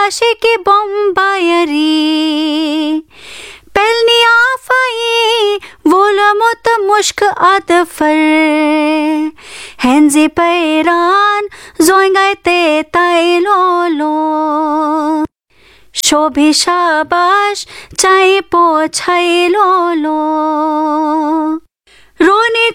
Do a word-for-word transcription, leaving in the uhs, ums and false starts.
Ashiki bombayari Pelni afai Volamut mushk adfar Henzi pairan Zoingai te tai lolo Shobhi shabash Chai po chai lolo Roni